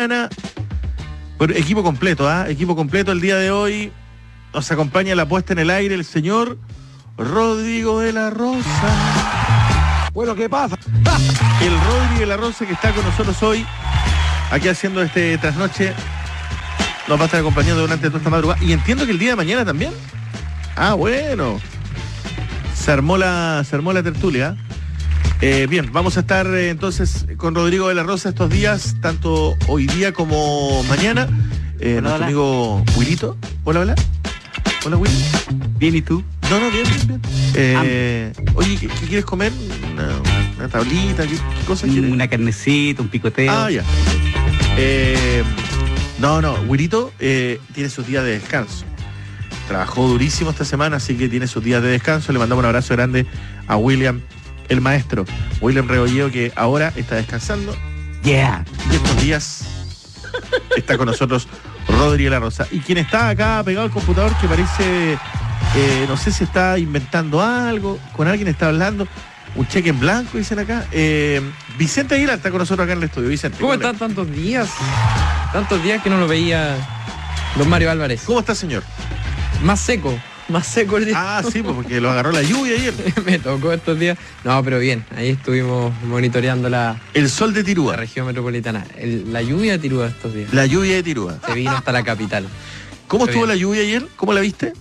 mañana. Pero equipo completo, equipo completo el día de hoy. Nos acompaña la puesta en el aire el señor Rodrigo de la Rosa. Bueno, ¿qué pasa? El Rodrigo de la Rosa que está con nosotros hoy, aquí haciendo este trasnoche, nos va a estar acompañando durante toda esta madrugada. Y entiendo que el día de mañana también. Bueno. Se armó la tertulia. Bien, vamos a estar entonces con Rodrigo de la Rosa estos días, tanto hoy día como mañana. Nuestro amigo Willito. Hola. Hola, Willy. Bien, ¿y tú? No, bien. Oye, ¿qué quieres comer? Una tablita, ¿qué cosa quieres? Una carnecita, un picoteo. Ya. No, Willito tiene sus días de descanso. Trabajó durísimo esta semana, así que tiene sus días de descanso. Le mandamos un abrazo grande a William, el maestro. William Regolleo, que ahora está descansando. Yeah. Y estos días está con nosotros Rodrigo de la Rosa. Y quien está acá pegado al computador, que parece, no sé si está inventando algo, con alguien está hablando, un cheque en blanco, dicen acá. Vicente Aguilar está con nosotros acá en el estudio. Vicente, ¿cómo están tantos días? Tantos días que no lo veía don Mario Álvarez. ¿Cómo está, señor? Más seco el día. Sí, porque lo agarró la lluvia ayer. Me tocó estos días. No, pero bien, ahí estuvimos monitoreando el sol de Tirúa. La región metropolitana. La lluvia de Tirúa estos días. La lluvia de Tirúa. Se vino hasta la capital. ¿Cómo estuvo la lluvia ayer? ¿Cómo la viste?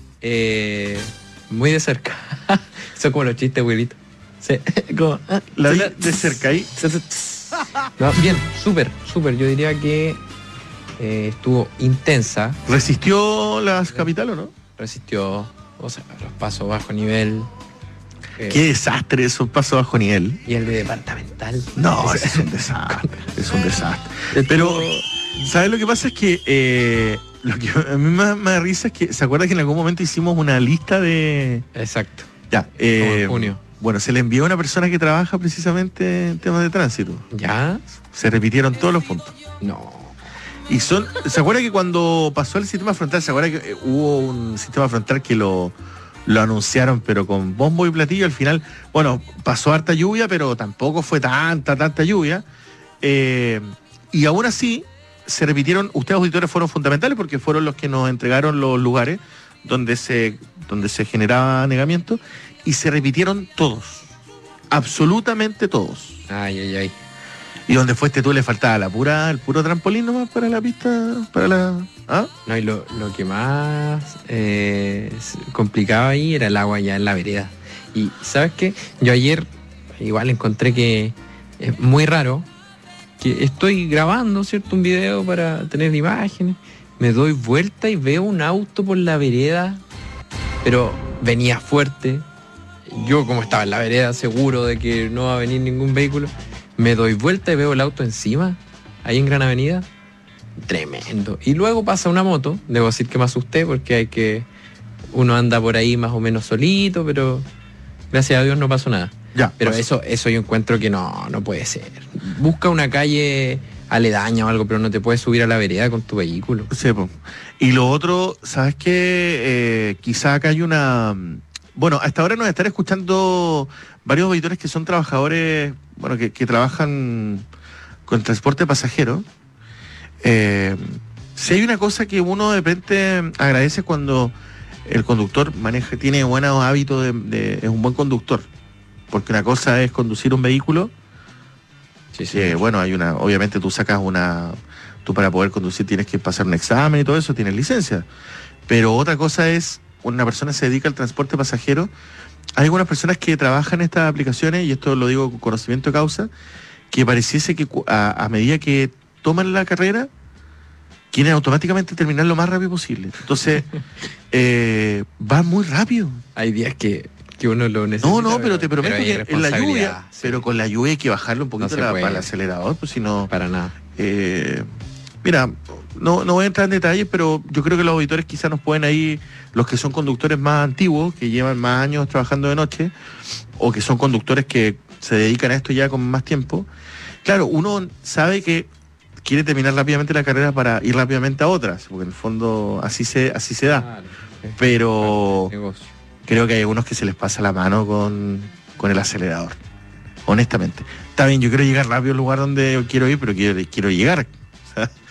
Muy de cerca. Eso es como los chistes, abuelito. Sí, como, la vi de cerca ahí. No, bien, súper. Yo diría que estuvo intensa. ¿Resistió la capital o no? Resistió, o sea, los pasos bajo nivel. Qué desastre esos pasos bajo nivel. Y el de departamental. No, es un desastre. Es un desastre. Pero, ¿sabes lo que pasa? Es que lo que a mí me da risa es que, ¿se acuerda que en algún momento hicimos una lista de... Exacto. Ya. En junio. Bueno, se le envió a una persona que trabaja precisamente en temas de tránsito. ¿Ya? Se repitieron todos los puntos. No. Y ¿se acuerda que cuando pasó el sistema frontal, se acuerda que hubo un sistema frontal que lo anunciaron, pero con bombo y platillo? Al final, bueno, pasó harta lluvia, pero tampoco fue tanta lluvia. Y aún así, se repitieron. Ustedes, auditores, fueron fundamentales porque fueron los que nos entregaron los lugares donde se generaba negamiento, y se repitieron todos. Absolutamente todos. Ay. Y donde fuiste tú le faltaba el puro trampolín nomás para la pista, No, y lo que más complicaba ahí era el agua ya en la vereda. Y ¿sabes qué? Yo ayer igual encontré que es muy raro, que estoy grabando, ¿cierto? Un video para tener imágenes, me doy vuelta y veo un auto por la vereda, pero venía fuerte. Yo, como estaba en la vereda, seguro de que no va a venir ningún vehículo, me doy vuelta y veo el auto encima, ahí en Gran Avenida. Tremendo. Y luego pasa una moto. Debo decir que me asusté porque uno anda por ahí más o menos solito, pero gracias a Dios no pasó nada. Ya, pero eso yo encuentro que no puede ser. Busca una calle aledaña o algo, pero no te puedes subir a la vereda con tu vehículo. Sí, po. Y lo otro, ¿sabes qué? Quizá acá hay una... Bueno, hasta ahora nos están escuchando varios auditores que son trabajadores, bueno, que trabajan con transporte pasajero. Si hay una cosa que uno de repente agradece cuando el conductor tiene buenos hábitos es un buen conductor. Porque una cosa es conducir un vehículo. Sí. Bueno, obviamente tú para poder conducir tienes que pasar un examen y todo eso, tienes licencia. Pero otra cosa es, una persona se dedica al transporte pasajero. Hay algunas personas que trabajan en estas aplicaciones, y esto lo digo con conocimiento de causa, que pareciese que a medida que toman la carrera, quieren automáticamente terminar lo más rápido posible. Entonces, van muy rápido. Hay días que uno lo necesita. No, pero te prometo que en la lluvia, sí. Pero con la lluvia hay que bajarle un poquito para el acelerador, pues si no... Para nada. Mira, no voy a entrar en detalles, pero yo creo que los auditores quizás nos pueden ahí, los que son conductores más antiguos, que llevan más años trabajando de noche, o que son conductores que se dedican a esto ya con más tiempo. Claro, uno sabe que quiere terminar rápidamente la carrera para ir rápidamente a otras, porque en el fondo así se da. Claro, pero creo que hay algunos que se les pasa la mano con el acelerador, honestamente. Está bien, yo quiero llegar rápido al lugar donde quiero ir, pero quiero llegar.